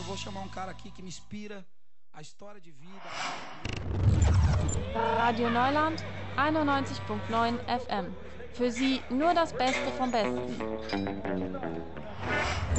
vou chamar um cara aqui que me inspira a história de vida. Radio Neuland 91.9 FM. Für Sie nur das Beste vom Besten.